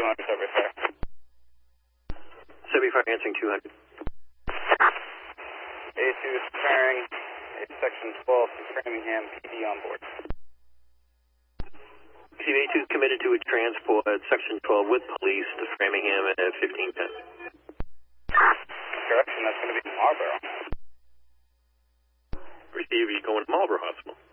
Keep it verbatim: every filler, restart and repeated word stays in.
two hundred, Subway Fire. Subway Fire answering two hundred. A two is preparing a section twelve to Framingham, P D on board. A two is committed to a transport at section twelve with police to Framingham at fifteen ten. Correction, that's going to be Marlboro. Receive, you going to Marlboro Hospital.